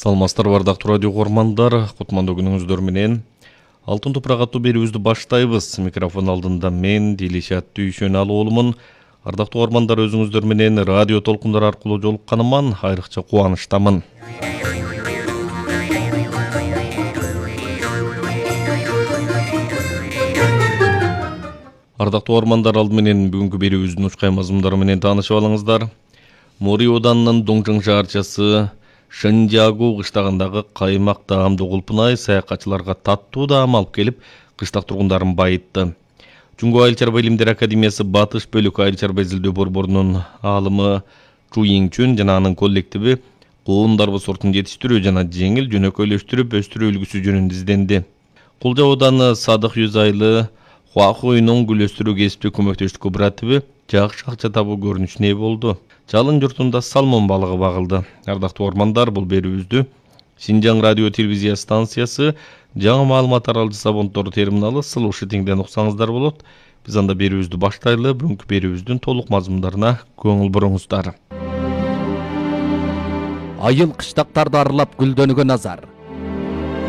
Салмастар бардактуу радио көрмандар, кутмандуу күнүңүздөр менен Алтын топурак аттуу берүүбүздү баштайбыз. Микрофон алдында мен Дилишат Дүйшөналуулумун. Ардактуу көрмандар, өзүңүздөр менен радио толкундар аркылуу жолукканыман айрыкча кубанычтамын. Ардактуу көрмандар, алды менен бүгүнкү берүүбүздүн учкай мазмундары менен таанышып алыңыздар. Мори Оданынын Доңжоң шаарчасы Шэнжагу кыштагындагы каймак даамдуу кулпунай саякатчыларга таттуу даам алып келип, кыштак тургундарын байытты. Жунго айыл чарба илимдер академиясы Батыш бөлүкү айыл чарба изилдөө борборунун аалымы Чу Йиңчүн жана анын коллективи коон дарбы сортун жетиштирүү жана жеңил жөнөкөйлөштүрүп өстүрүү үлгүсү жөнүндө изденди. Кулжа Ооданы Садык Юз айылы Хуахуйнун гүл өстүрүү кесиптик көмөктөштүк кооперативи жакшы акча табуу көрүнүшүнө ээ болду. Жалын журтунда салмон балыгы багылды. Ардактуу көрмандар, бул берүүбүздү Синжаң радио телевизия станциясы жаңы маалымат таралчы Сабонтору терминалы Слушай теңден уксаңыздар болот. Биз анда берүүбүздү баштайлы. Бүгүнкү берүүбүздүн толук мазмундарына көңүл буруңуздар. Айыл кыштактарды аралап гүлдөнгөн азар.